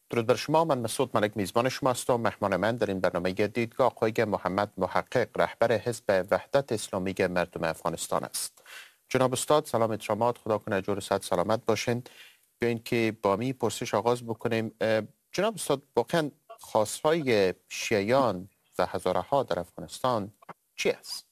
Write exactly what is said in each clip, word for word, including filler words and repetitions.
درود بر شما. من مسعود ملک میزبان شما هستم. مهمان من در این برنامه دیدگاه آقای محمد محقق، رهبر حزب وحدت اسلامی مردم افغانستان است. جناب استاد سلام اترامات، خدا کنه جور صحت سلامت باشین. بیاین که با می پرسش آغاز بکنیم. جناب استاد، واقعا خواستهای شیعیان و هزاره ها در افغانستان چی است؟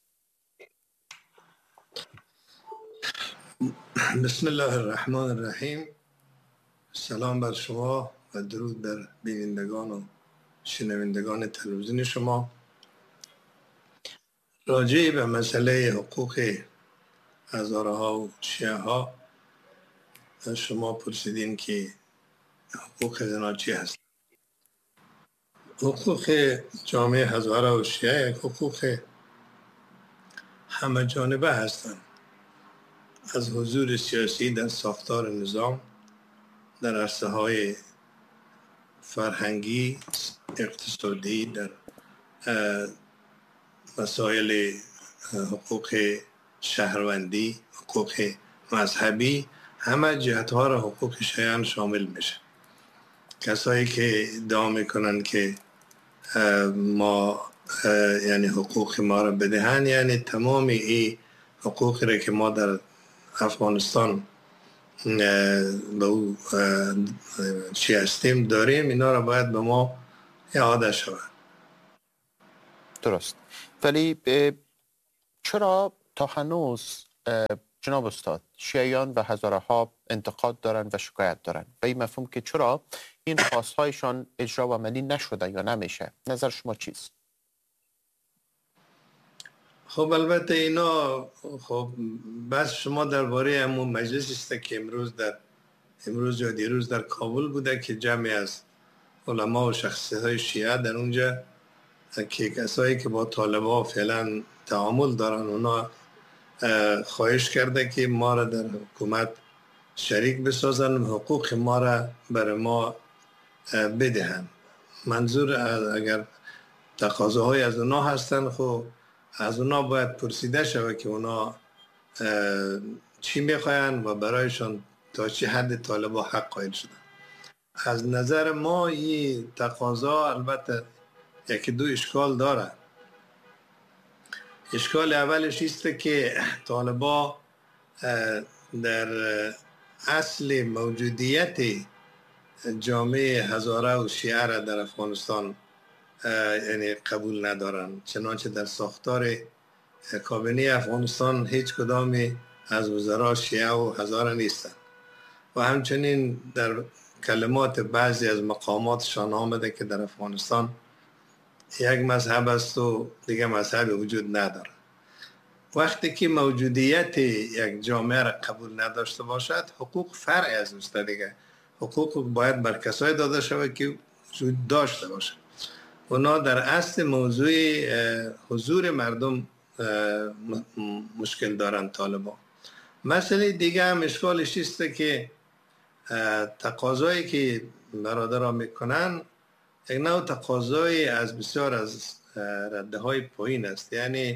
بسم الله الرحمن الرحیم. سلام بر شما و درود بر بینندگان و شنوندگان تلویزیون شما. راجع به مسئله حقوق هزاره ها و شیعه ها شما پرسیدین که حقوق زنا چی هست. حقوق جامعه هزاره و شیعه یک حقوق همه جانبه هستند، از حضور سیاسی در ساختار نظام، در عرصه های فرهنگی، اقتصادی، در مسائل حقوق شهروندی، حقوق مذهبی، همه جهت ها را حقوق شیعیان شامل میشه. کسایی که ادعا میکنن که ما یعنی حقوق ما را بدهن، یعنی تمام این حقوقی را که ما در افغانستان به او چی هستیم داریم، اینا را باید به ما اعاده شود. درست. ولی چرا تا هنوز جناب استاد شیعیان و هزاره ها انتقاد دارن و شکایت دارن؟ به این مفهوم که چرا این خواستهایشان اجرا و عملی نشده یا نمیشه؟ نظر شما چیست؟ خب البته اینا، خب بس شما درباره همون مجلس است که امروز در امروز یا دیروز در کابل بوده که جمعی از علما و شخصیت های شیعه در اونجا که کسایی که با طالبان فعلا تعامل دارن، اونا خواهش کرده که ما را در حکومت شریک بسازن و حقوق ما را بر ما بدهن. منظور اگر تقاضاهای از اونا هستن، خب از اونا باید پرسیده شود که اونا چی میخواین و برایشان تا چه حد طالبان حق قائل شدن. از نظر ما این تقاضا البته یکی دو اشکال داره. اشکال اولش است که طالبان در اصل موجودیت جامعه هزاره و شیعه را در افغانستان یعنی قبول ندارن، چنانچه در ساختار کابینه افغانستان هیچ کدام از وزرا شیعه و هزاره نیستن و همچنین در کلمات بعضی از مقاماتشان آمده که در افغانستان یک مذهب است و دیگه مذهب وجود نداره. وقتی که موجودیت یک جامعه را قبول نداشته باشد، حقوق فرع از است دیگه. حقوق باید بر کسای داده شود که وجود داشته باشد. اونا در اصل موضوع حضور مردم مشکل دارن طالبان. مسئله دیگه هم اشکالش است که تقاضایی که برادران میکنن یک نوع تقاضای از بسیار از رده های پایین است، یعنی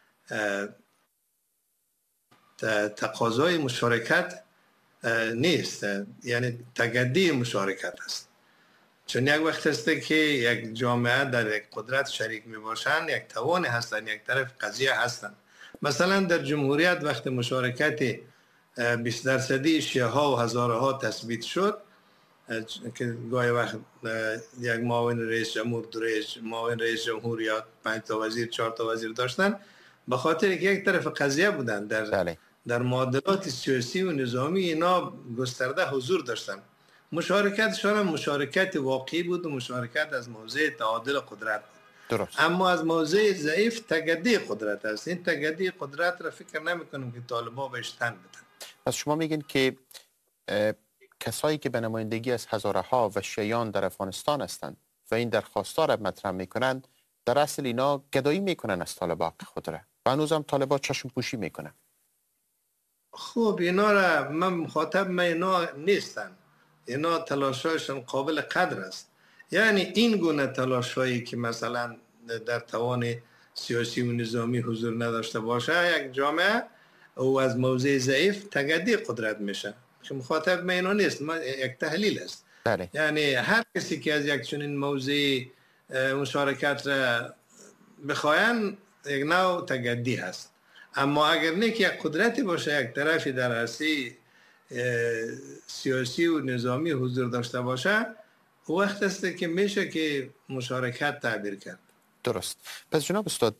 تقاضای مشارکت نیست، یعنی تگدی مشارکت است. چون یک وقت است که یک جامعه در یک قدرت شریک می باشند، یک توان هستند، یک طرف قضیه هستند. مثلا در جمهوریت وقت مشارکت بیست درصدی شیعه ها و هزاره ها تثبیت شد که گاهی وقت یک معاون رئیس جمهور، دو رئیس معاون رئیس جمهور یا پنج تا وزیر، چهار تا وزیر داشتن، به خاطر که یک طرف قضیه بودن. در بله. در معادلات سیاسی و نظامی اینا گسترده حضور داشتن. مشارکتشان مشارکت واقعی بود و مشارکت از موضع تعادل قدرت بود. درست. اما از موضع ضعیف تگدی قدرت است. این تگدی قدرت را فکر نمی کنم که طالبان بهش تن بدن. پس شما میگین که کسایی که به نمایندگی از هزاره ها و شیعیان در افغانستان هستند و این درخواست‌ها را مطرح میکنند، در اصل اینا گدایی میکنن از طالبان خود را و هنوز هم طالبان چشم پوشی میکنن. خب اینا را من مخاطب من اینا نیستن. اینا تلاشایشان قابل قدر است. یعنی این گونه تلاشایی که مثلا در توان سیاسی و نظامی حضور نداشته باشه یک جامعه او از موضع ضعیف تگدی قدرت میشه. که مخاطب من اینا نیست، من یک تحلیل است. بله. یعنی هر کسی که از یک چنین موضوع مشارکت را بخواین یک نوع تگدی هست. اما اگر نه که یک قدرتی باشه، یک طرفی در عرصه سیاسی و نظامی حضور داشته باشه، وقت است که میشه که مشارکت تعبیر کرد. درست. پس جناب استاد،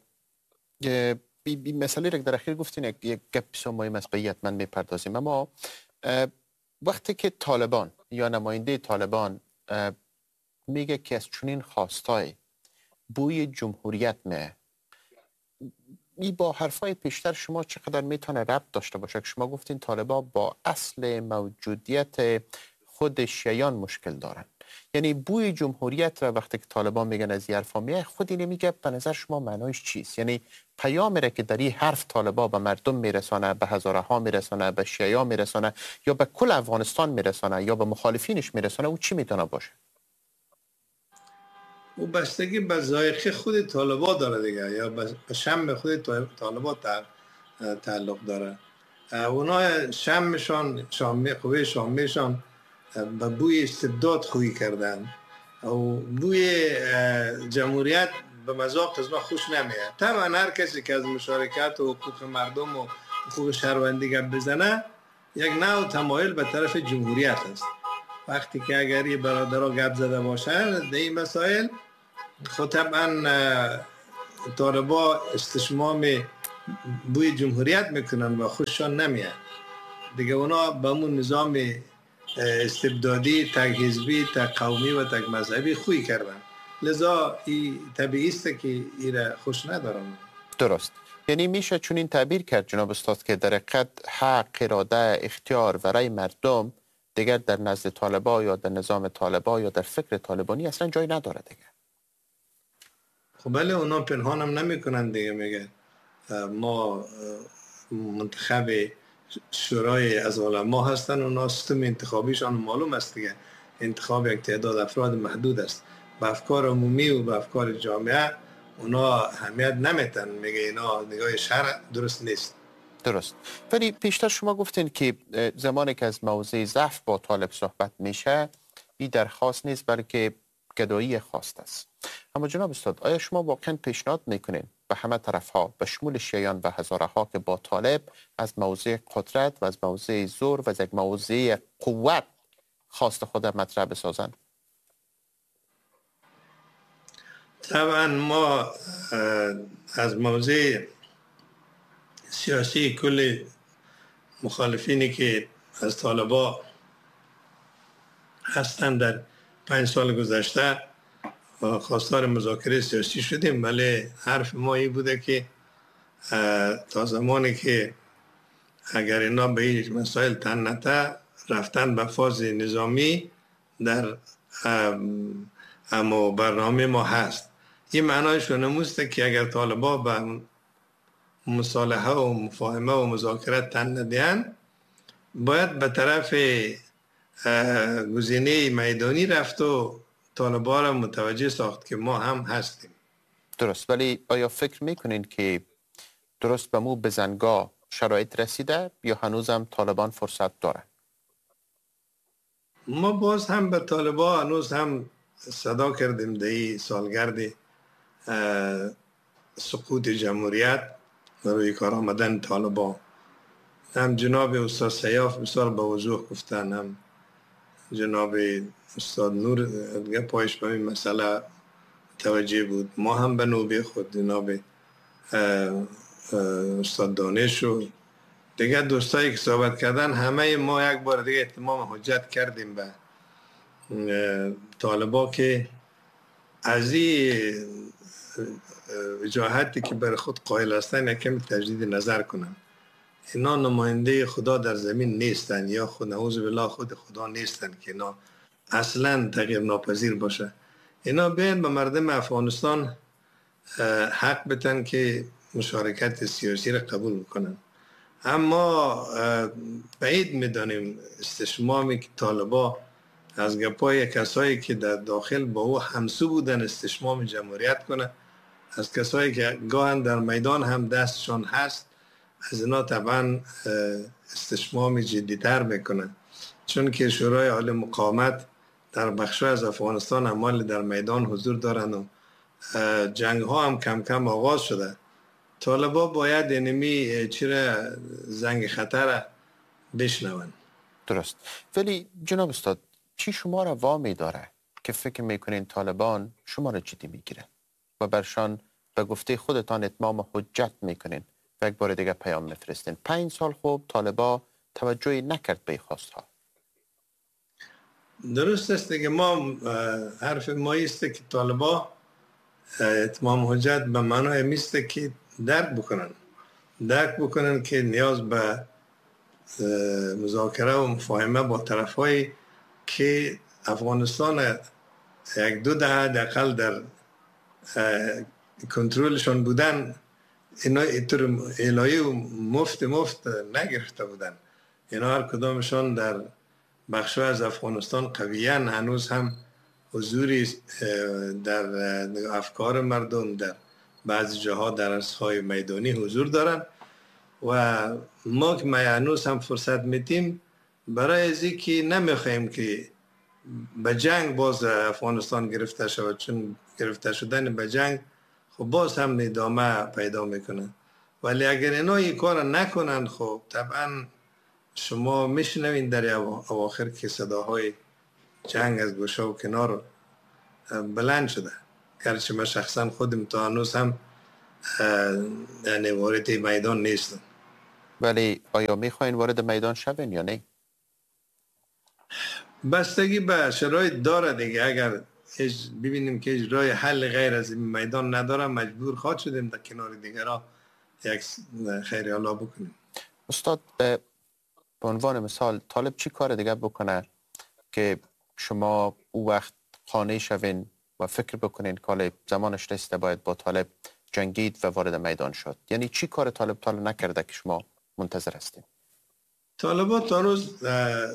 بی بی مسئله را در اخیر گفتین، یک یک گپ بسیار مهم است، به حتما میپردازیم. اما وقتی که طالبان یا نماینده طالبان میگه که از چنین خواستای بوی جمهوریت نه، ای با حرفای پیشتر شما چقدر میتونه ربط داشته باشه که شما گفتین طالبان با اصل موجودیت خود شیعیان مشکل دارن؟ یعنی بوی جمهوریت را وقتی که طالبان میگن از این حرفا میاد، خود اینه میگه به نظر شما معنایش چیست؟ یعنی پیامی را که در این حرف طالبان به مردم میرسانه، به هزاره ها میرسانه، به شیعیان میرسانه، یا به کل افغانستان میرسانه، یا به مخالفینش میرسانه، او چی میتونه باشه؟ او بستگی به ذائقه خود طالبان داره دیگه، یا به شم خود طالبان تعلق داره. اونا شمشان، شامی قوه شامیشان به بوی استبداد خویی کردن و بوی جمهوریت به مذاق از ما خوش نمیاد. طبعا هر کسی که از مشارکت و حقوق مردم و حقوق شهروندی گپ بزنه، یک نوع تمایل به طرف جمهوریت است. وقتی که اگر یه برادرها گپ زده باشن در این مسائل، خب طبعا طالبا استشمام بوی جمهوریت میکنن و خوششان نمیاد دیگه. اونا به همون نظام استبدادی، تک حزبی، تک قومی و تک مذهبی خوی کردن، لذا این طبیعی است که این خوش ندارم. درست. یعنی میشه چون این تعبیر کرد جناب استاد که در حقیقت حق، اراده، اختیار و رای مردم دیگر در نزد طالبا یا در نظام طالبا یا در فکر طالبانی اصلا جای نداره دیگه. خب بله، اونا پنهان هم نمی کنن دیگه. میگه ما منتخب شورای از علما هستن، اونا سیستم انتخابیشان معلوم است دیگه. انتخاب یک تعداد افراد محدود است. به افکار عمومی و به افکار جامعه اونا اهمیت نمیتن. میگه اینا نگاه شرع درست نیست. درست. ولی پیشتر شما گفتین که زمانی که از موضع ضعف با طالب صحبت میشه، این درخواست نیست بلکه گدایی خواست است. اما جناب استاد، آیا شما واقعا پیشنهاد میکنین به همه طرف ها به شمول شیعیان و هزاره ها که با طالب از موضع قدرت و از موضع زور و از یک موضع قوت خواست خود مطرح بسازن؟ طبعا ما از موضع سیاسی کل مخالفینی که از طالبا هستند در پنج سال گذشته خواستار مذاکره سیاسی شدیم، ولی حرف ما این بوده که تا زمانی که اگر اینا به این مسائل تن نته، رفتن به فاز نظامی در اما برنامه ما هست. این معنایش نموسته که اگر طالبا به مصالحه و مفاهمه و مذاکرات تن ندهن، باید به طرف گزینه میدانی رفت و طالبا را متوجه ساخت که ما هم هستیم. درست. ولی آیا فکر میکنین که درست به مو بزنگاه شرایط رسیده یا هنوز هم طالبان فرصت دارن؟ ما باز هم به طالبا هنوز هم صدا کردیم در این سالگرد سقوط جمهوریت و روی کار آمدن طالبا. هم جناب استاد سیاف بسیار به وضوح گفتن، هم جناب استاد نور دیگه پایش به این مسئله توجه بود. ما هم به نوبه خود جناب استاد دانش و دیگه دوستایی که صحبت کردن، همه ما یک بار دیگه اتمام حجت کردیم به طالبا که از این وجاهتی که بر خود قائل هستن یکم تجدید نظر کنن. اینا نماینده خدا در زمین نیستن، یا خود نعوذ بالله خود خدا نیستن که اینا اصلا تغییر ناپذیر باشه. اینا بیان به مردم افغانستان حق بتن که مشارکت سیاسی را قبول کنن. اما بعید میدانیم استشمامی که طالبا از گپای کسایی که در داخل با او همسو بودن استشمام جمهوریت کنه، از کسایی که گاهن در میدان هم دستشان هست، از اینا طبعا استشمام جدیتر میکنه. چون که شورای عالی مقاومت در بخش از افغانستان اعمال در میدان حضور دارند و جنگ ها هم کم کم آغاز شده. طالبا باید اینمی چرا زنگ خطر بشنون. درست. ولی جناب استاد، چی شما را وامی داره که فکر میکنین طالبان شما را جدی میگیره و برشان به گفته خودتان اتمام حجت میکنین و یک بار دیگه پیام میفرستین؟ پنج سال خوب طالبا توجهی نکرد به خواست ها. درست است که ما حرف ما است که طالبا اتمام حجت به معنای میسته که درک بکنن درک بکنن که نیاز به مذاکره و مفاهمه با طرف هایی که افغانستان یک دو دهه دقل در کنترلشان بودن، اینا اینطور الهی و مفت مفت نگرفته بودن. اینا هر کدامشان در بخش از افغانستان قویان هنوز هم حضوری در افکار مردم در بعضی جاها در عرصه‌های میدانی حضور دارن و ما که هنوز هم فرصت میتیم برای ازی که نمیخوایم که به جنگ باز افغانستان گرفته شود، چون گرفته شدن به جنگ خب باز هم ادامه پیدا میکنه. ولی اگر اینا این کار نکنن خب طبعا شما میشنوین در اواخر که صداهای جنگ از گوشه و کنار بلند شده. گرچه من شخصا خودم تا هنوز هم یعنی وارد میدان نیستم. ولی آیا میخواین وارد میدان شوین یا نه؟ بستگی به شرایط داره دیگه. اگر ببینیم که هیچ راه حل غیر از این میدان نداره مجبور خواهد شدیم در کنار دیگرها یک خیری الله بکنیم. استاد، به عنوان مثال طالب چی کار دیگه بکنه که شما او وقت خانه شوین و فکر بکنین که زمانش رسیده باید با طالب جنگید و وارد میدان شد؟ یعنی چی کار طالب طالب نکرده که شما منتظر هستین؟ طالبا تا روز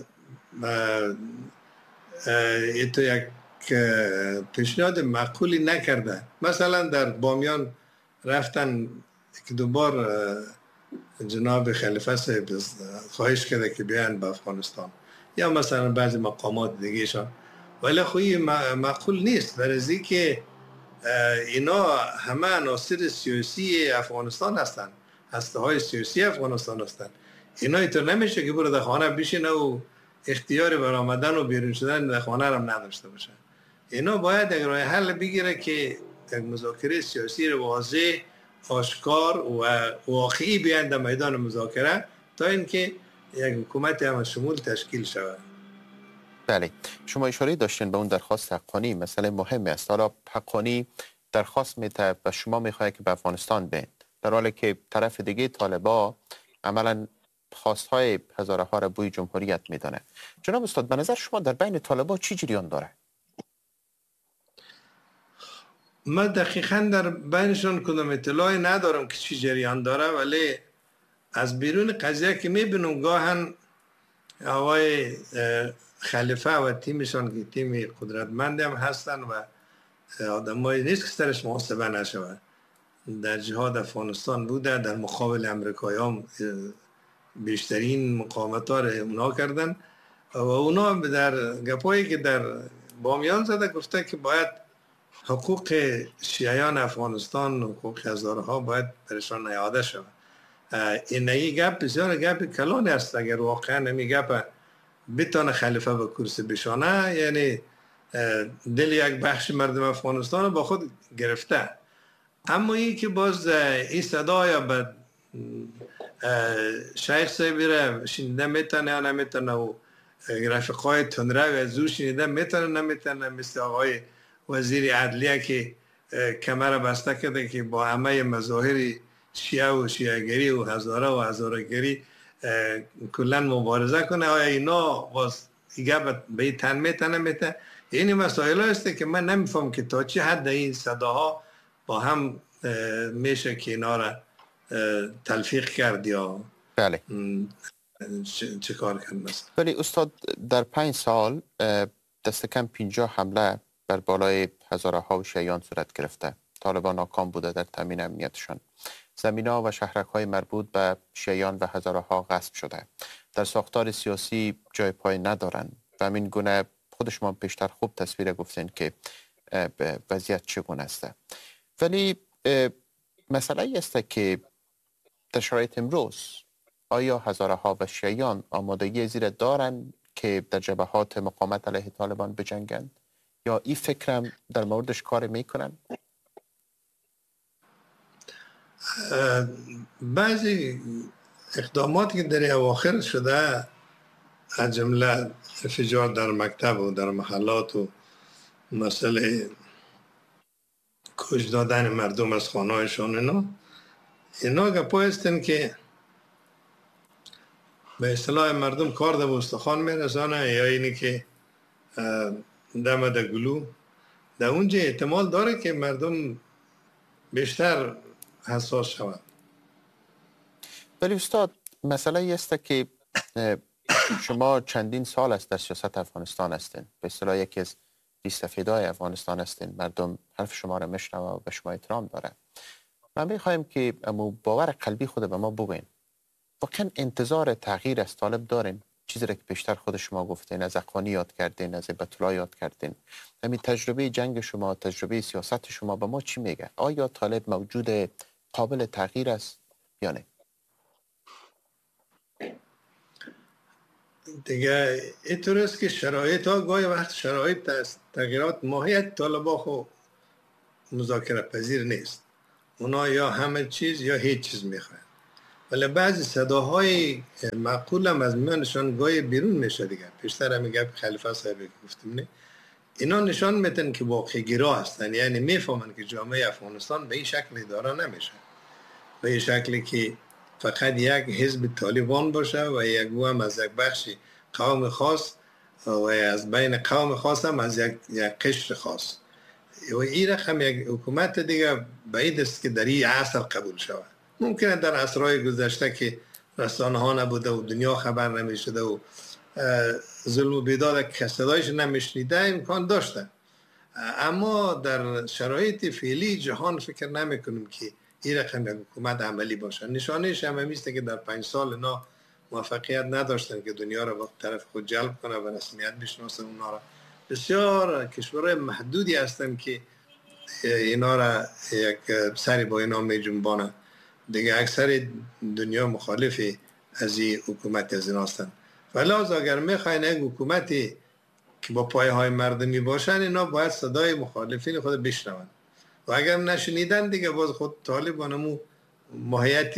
ایتو یک پیشنهاد معقولی نکرده. مثلا در بامیان رفتن که دوبار جناب خلیفه صاحب خواهش کرده که بیان به افغانستان یا مثلا بعضی مقامات دیگه شان، ولی خوی معقول نیست برای که اینا همه عناصر سیاسی افغانستان هستند، هسته های سیاسی افغانستان هستند. اینا اینطور نمیشه که برو در خانه بشینه و اختیار بر آمدن و بیرون شدن در خانه هم نداشته باشه. اینا باید یک راه حل بگیره که یک مذاکره سیاسی واضح، آشکار و واقعی بیان در میدان مذاکره تا اینکه یک حکومت هم شمول تشکیل شود. بله، شما اشاره داشتین به اون درخواست حقانی. مسئله مهمی است. حالا حقانی درخواست میده و شما میخواهید که به افغانستان بین، در حالی که طرف دیگه طالبا عملا خواستهای هزاره ها را بوی جمهوریت میدانه. جناب استاد، به نظر شما در بین طالبا چی جریان داره؟ من دقیقا در بینشون کدام اطلاعی ندارم که چی جریان داره، ولی از بیرون قضیه که میبینم گاهن آقای خلیفه و تیمشان که تیم قدرتمند هم هستن و آدمایی نیست که سرش محاسبه نشود. در جهاد افغانستان بوده، در مقابل امریکایی هم بیشترین مقاومت ها را اونا کردن و اونا در گپایی که در بامیان زده گفته که باید حقوق شیعیان افغانستان و حقوق هزاره ها باید برشان اعاده شود. این ای گپ بسیار گپ کلانی است. اگر واقعا نمی گپ بتانه خلیفه به کرسی بشانه، یعنی دل یک بخش مردم افغانستان با خود گرفته. اما این که باز این صدای به شیخ صاحبی را شنیده میتونه یا نمیتونه و رفقای تندرو از او شنیده میتونه نمیتونه، مثل آقای وزیر عدلیه که کمر بسته کرده که با همه مظاهر شیعه و شیعه‌گری و هزاره و هزاره‌گری کلا مبارزه کنه. آیا اینا باز دیگه به این تن میتونه نمیتونه؟ این مسائل هسته که من نمیفهم که تا چه حد این صداها با هم میشه که اینا را تلفیق کرد یا بله چه, چه کار کرد مثلا. ولی استاد، در پنج سال دست کم پنجاه حمله بر بالای هزاره ها و شیعیان صورت گرفته. طالبان ناکام بوده در تامین امنیتشان. زمین‌ها و شهرک‌های مربوط به شیعیان و هزاره ها غصب شده. در ساختار سیاسی جای پای ندارند و همین گونه خود شما بیشتر خوب تصویر گفتین که وضعیت چگونه است. ولی مسئله ای است که در شرایط امروز آیا هزاره ها و شیعیان آمادگی زیر دارند که در جبهات مقاومت علیه طالبان بجنگند یا این فکرم در موردش کار میکنن؟ بعضی اقداماتی که در اواخر شده از جمله انفجار در مکتب و در محلات و مسئله کش دادن مردم از خانهایشان اینا اینا گپا هستن که به اصطلاح مردم کار در استخوان میرسانه یا اینی که دم در گلو در اونجا احتمال داره که مردم بیشتر حساس شوند. ولی استاد مسئله ای است که شما چندین سال است در سیاست افغانستان هستین، به اصطلاح یکی از بی‌سفیدای افغانستان هستین، مردم حرف شما را میشنوه و به شما احترام داره. من میخوایم که امو باور قلبی خود به ما بگوین واقعا انتظار تغییر از طالب دارین؟ چیزی را که بیشتر خود شما گفتین، از اخوانی یاد کردین، از هیبت‌الله یاد کردین، همین تجربه جنگ شما، تجربه سیاست شما به ما چی میگه؟ آیا طالب موجود قابل تغییر است یا نه؟ دیگه اینطور است که شرایط ها گاهی وقت شرایط تغییرات ماهیت طالبا خو مذاکره پذیر نیست. اونا یا همه چیز یا هیچ چیز میخواین. ولی بعضی صداهای معقول هم از میانشان گاهی بیرون میشه دیگه. پیشتر هم میگه خلیفه صاحب گفتیم نه. اینا نشان میدن که واقعی گرا هستن، یعنی میفهمن که جامعه افغانستان به این شکل اداره نمیشه، به این شکلی که فقط یک حزب طالبان باشه و یک او هم از یک بخش قوم خاص و از بین قوم خاص هم از یک, یک قشر خاص. و این رقم یک حکومت دیگه بعید است که در این عصر قبول شود. ممکنه در عصرهای گذشته که رسانه ها نبوده و دنیا خبر نمیشده و ظلم و بیداد که صدایش نمیشنیده امکان داشته، اما در شرایط فعلی جهان فکر نمی کنیم که این رقم یک حکومت عملی باشه. نشانهش هم همیسته که در پنج سال اینا موفقیت نداشتن که دنیا را به طرف خود جلب کنه و رسمیت بشناسه اونا را. بسیار کشورهای محدودی هستن که اینا را یک سری با اینا می جنبانه دیگه. اکثر دنیا مخالفی از این حکومت از این هستن. ولی اگر میخواین یک حکومتی که با پایه های مردمی باشن، اینا باید صدای مخالفین خود بشنون و اگر نشنیدن دیگه باز خود طالبانمو ماهیت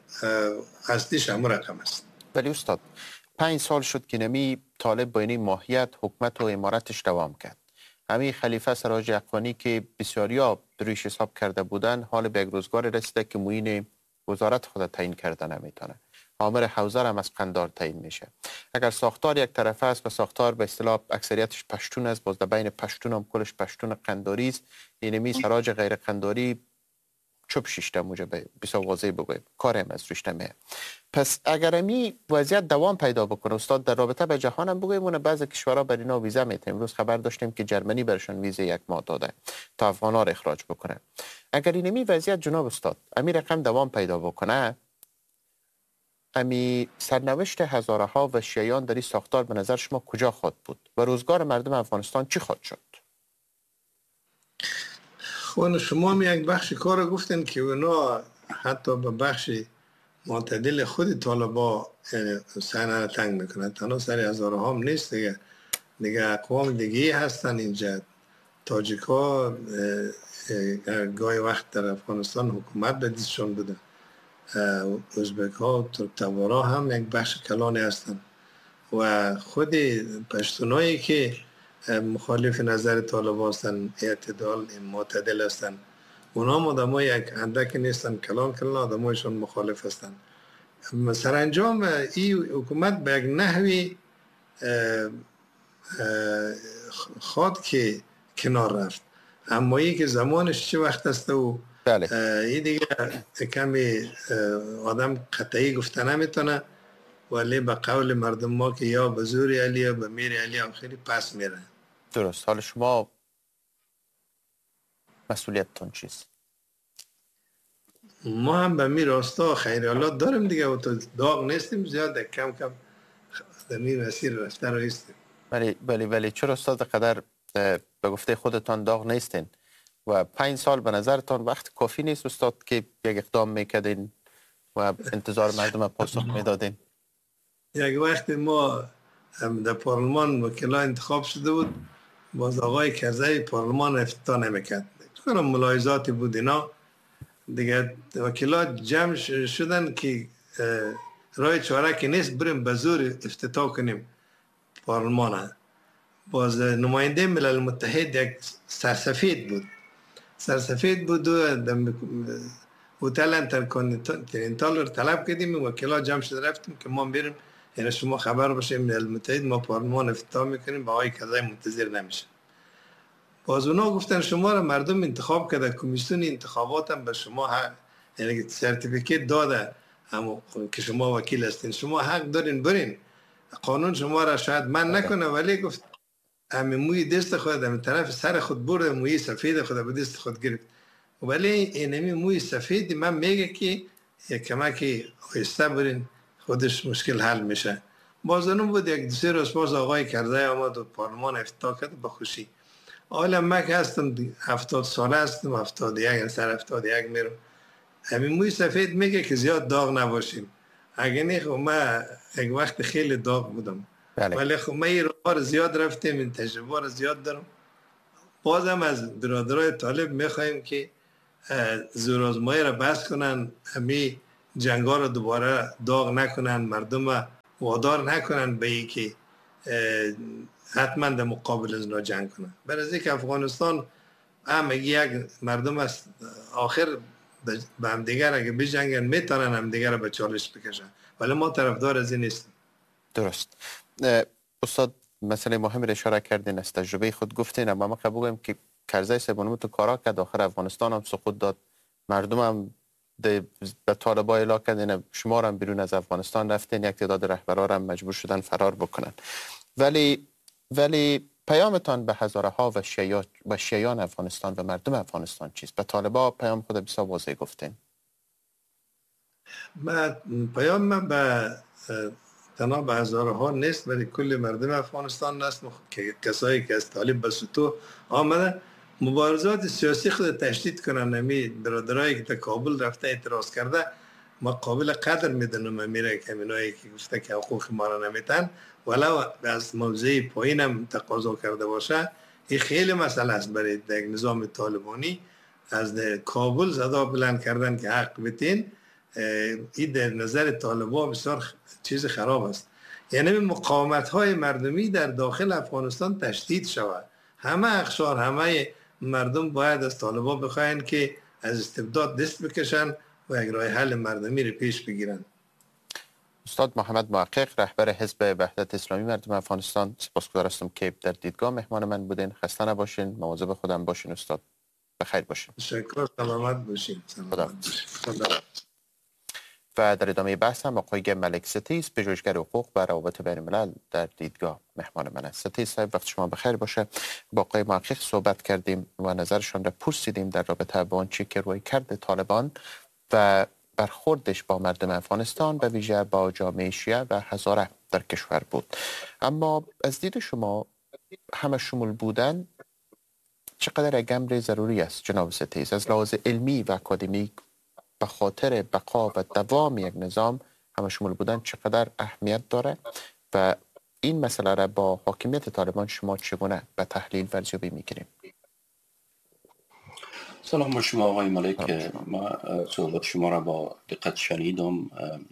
اصلیش همون رقم است. ولی استاد پنج سال شد که نمی طالب با این ماهیت حکمت و امارتش دوام کرد. همین خلیفه سراج اخوانی که بسیاریا رویش حساب کرده بودن حال به یک روزگار رسیده که معین وزارت خود تعیین کرده نمیتونه. آمر حوزر هم از قندار تعیین میشه. اگر ساختار یک طرفه است و ساختار به اصطلاح اکثریتش پشتون است، باز در بین پشتون هم کلش پشتون قنداری است، اینمی سراج غیر قنداری چوب شیشته موجب بسیار واضح بگویم کارم از روش نمیه. پس اگر امی وضعیت دوام پیدا بکنه استاد، در رابطه به جهان هم بگویم اون بعضی کشورها بر اینا ویزا میتن. امروز خبر داشتیم که جرمنی برشون ویزا یک ماه داده تا افغانا را اخراج بکنه. اگر اینمی وضعیت جناب استاد امی رقم دوام پیدا بکنه، امی سرنوشت هزاره ها و شیعیان در این ساختار به نظر شما کجا خواهد بود و روزگار مردم افغانستان چی خواهد شد؟ خب شما هم یک بخش کار گفتن که اونا حتی به بخش معتدل خود طالبا سینه را تنگ میکنن. تنها سر هزاره ها هم نیست دیگه، دیگه اقوام دیگه هستن اینجا. تاجیک ها گاهی وقت در افغانستان حکومت به دستشون بوده، ازبک ها و ترک تبارا هم یک بخش کلانی هستن و خود پشتونایی که مخالف نظر طالب هستن، اعتدال معتدل هستن، اونا هم آدم های یک اندک نیستن، کلان کلان آدم هایشون مخالف هستن. سرانجام این حکومت به یک نحوی خواد که کنار رفت، اما ای که زمانش چه وقت است و بله. این دیگه کمی آدم قطعی گفته نمیتونه، ولی به قول مردم ما که یا به زور علی یا به میر علی هم خیلی پس میره. درست. حال شما مسئولیتتون چیست؟ ما هم به میر راستا خیرالات داریم دیگه و تو داغ نیستیم زیاد، کم کم در این مسیر رفته رایستیم. ولی ولی ولی چرا استاد قدر به گفته خودتان داغ نیستین و پنج سال به نظرتان وقت کافی نیست استاد که یک اقدام میکردین و انتظار مردم پاسخ میدادین؟ یک وقت ما در پارلمان وکلا انتخاب شده بود، باز آقای کرزی پارلمان افتتاح نمیکرد، کنم ملاحظاتی بود اینا دیگه. وکلا جمع شدن که رای چاره که نیست بریم به زور افتتاح کنیم پارلمان. باز نماینده ملل متحد یک سرسفید بود سرسفید بود و هتل انترکانتیننتال رو طلب کردیم، وکلا جمع شده رفتیم که ما بریم، یعنی شما خبر باشه ملل متحد ما پارلمان افتتاح میکنیم با آقای کرزی منتظر نمیشه. باز اونا گفتن شما را مردم انتخاب کرده، کمیسیون انتخابات هم به شما حق، یعنی سرتیفیکیت داده هم که شما وکیل هستین، شما حق دارین برین، قانون شما را شاید من نکنه ولی گفت همین موی دست خود همین طرف سر خود برده، موی سفید خود به دست خود گرفت، ولی اینمی موی سفید من میگه که یک کمکی آهسته برین خودش مشکل حل میشه. باز اون بود یک دو سه روز باز آقای کرزی آمد و پارلمان افتتاح کرد به خوشی. حالا من که هستم هفتاد ساله هستم، هفتاد یک سر هفتاد یک میرم، همین موی سفید میگه که زیاد داغ نباشیم، اگه نه خب من یک وقت خیلی داغ بودم بله. ولی خب من این رو زیاد رفتیم، این تجربه رو زیاد دارم. بازم از برادرای طالب میخوایم که زورآزمایی را بس کنن، همین جنگا رو دوباره داغ نکنن، مردم وادار نکنن به این که حتما در مقابل از اونا جنگ کنن. برای اینکه افغانستان هم یک مردم است، آخر به هم دیگر اگه بجنگن میتونن هم دیگر رو به چالش بکشن، ولی ما طرفدار از این نیستیم. درست. استاد مسئله مهم را اشاره کردین، از تجربه خود گفتین، اما ما بگویم که کرزی صاحب تو کارا کرد، آخر افغانستان هم سقوط داد، مردم هم به طالبان اعلام کردن، شما هم بیرون از افغانستان رفتین، یک تعداد رهبران هم مجبور شدن فرار بکنن. ولی ولی پیامتان به هزاره ها و شیعان و شیعان افغانستان و مردم افغانستان چیست؟ به طالبان پیام خود بسیار واضح گفتین. من پیام من به تنها به هزاره ها نیست، ولی کل مردم افغانستان است که کسایی که از طالب به سطوح آمده مبارزات سیاسی خود تشدید کنن. نمی برادرایی که در کابل رفته اعتراض کرده ما قابل قدر میدونم، میره که همینایی که گفته که حقوق ما را نمیتن ولو از موضع پایین هم تقاضا کرده باشه، این خیلی مسئله است برای یک نظام طالبانی. از کابل صدا بلند کردن که حق بتین، این در نظر طالبان بسیار چیز خراب است. یعنی مقاومت های مردمی در داخل افغانستان تشدید شود، همه اقشار همه مردم باید از طالبان بخواین که از استبداد دست بکشن و یک راه حل مردمی رو پیش بگیرن. استاد محمد محقق، رهبر حزب وحدت اسلامی مردم افغانستان، سپاسگزار هستم که در دیدگاه مهمان من بودین. خسته نباشین، مواظب خودم باشین استاد. بخیر باشین. تشکر، سلامت باشین. خدا. و در ادامه بحث هم آقای ملک ستیز، پژوهشگر حقوق و روابط بین الملل، در دیدگاه مهمان من است. ستیز صاحب وقت شما بخیر باشه. با آقای محقق صحبت کردیم و نظرشان را پرسیدیم در رابطه با آنچه که روی کرد طالبان و برخوردش با مردم افغانستان به ویژه با جامعه شیعه و هزاره در کشور بود. اما از دید شما همه شمول بودن چقدر یک امر ضروری است جناب ستیز؟ از لحاظ علمی و اکادمیک به خاطر بقا و دوام یک نظام همه شمول بودن چقدر اهمیت داره و این مسئله را با حاکمیت طالبان شما چگونه به تحلیل و ارزیابی می‌کنیم؟ سلام بر شما آقای ملک. ما صحبت شما را با دقت شنیدم.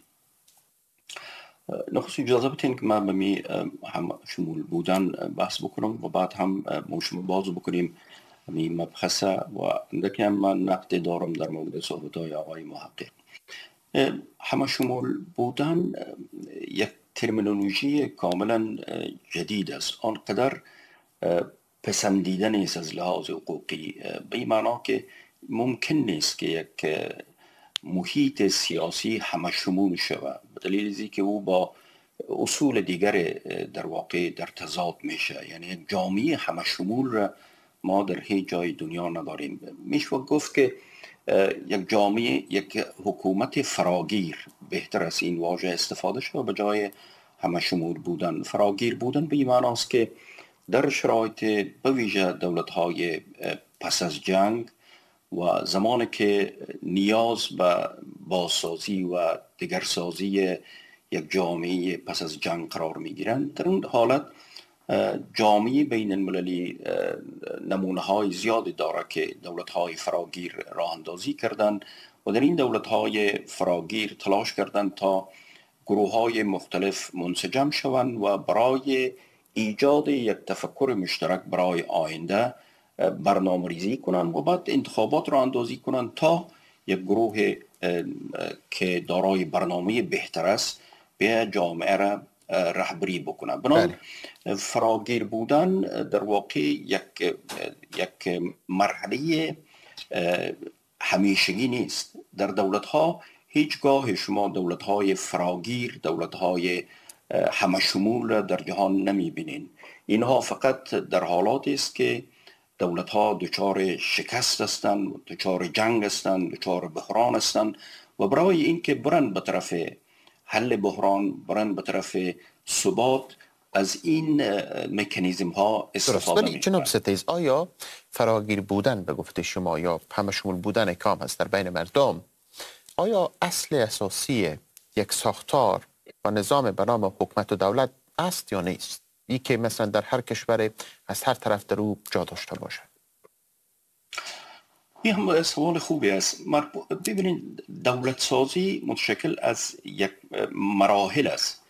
نخست اجازه بدین که من به می هم شمول بودن بحث بکنم و بعد هم ما شما باز بکنیم می مبحثه و اندکی هم من نقد دارم در مورد صحبت های آقای محقق. همه شمول بودن یک ترمینولوژی کاملا جدید است، آنقدر پسندیده نیست از لحاظ حقوقی، به این معنا که ممکن نیست که یک محیط سیاسی همه شمول شود، به دلیل ازی که او با اصول دیگر در واقع در تضاد میشه. یعنی یک جامعه همه شمول را ما در هیچ جای دنیا نداریم. میشه گفت که یک جامعه، یک حکومت فراگیر بهتر از این واژه استفاده شد به جای همه شمول بودن. فراگیر بودن به این معناست که در شرایط به ویژه دولت‌های پس از جنگ و زمانی که نیاز به بازسازی و دگرسازی یک جامعه پس از جنگ قرار می‌گیرند، در اون حالت جامعه بین المللی نمونه های زیادی داره که دولت های فراگیر راه اندازی کردند و در این دولت های فراگیر تلاش کردند تا گروه های مختلف منسجم شوند و برای ایجاد یک تفکر مشترک برای آینده برنامه ریزی کنند و بعد انتخابات راه اندازی کنند تا یک گروه که دارای برنامه بهتر است به جامعه را رهبری بکنه. بنابراین فراگیر بودن در واقع یک یک مرحله همیشگی نیست. در دولت ها هیچگاه شما دولت های فراگیر، دولت های همه شمول در جهان نمی بینین. اینها فقط در حالاتی است که دولت ها دچار شکست هستند، دچار جنگ هستند، دچار بحران هستند و برای اینکه برند به طرف حل بحران، برند به طرف ثبات، از این مکانیزم ها استفاده می کنند. جناب ستیز، آیا فراگیر بودن به گفته شما یا همه شمول بودن کام هست در بین مردم، آیا اصل اساسی یک ساختار و نظام به نام حکومت و دولت است یا نیست؟ ای که مثلا در هر کشور از هر طرف در او جا داشته باشه؟ این هم سوال خوبی است. ببینید، دولت سازی متشکل از یک مراحل است.